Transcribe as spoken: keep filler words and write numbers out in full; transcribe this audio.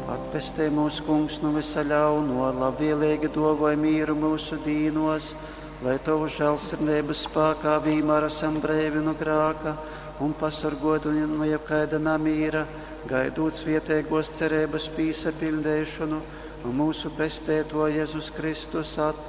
Atpestē mūsu kungs no visa ļauno, labvēlīgi dāvāj mīru mūsu dīnos, lai tavu žēlsirdības spēkā vienmēr esam brīvi no grēka un pasargāti no jebkāda nemīra, gaidot svētīgos cerības piesapildīšanu un mūsu Pestēto Jēzus Kristus atpūšanu.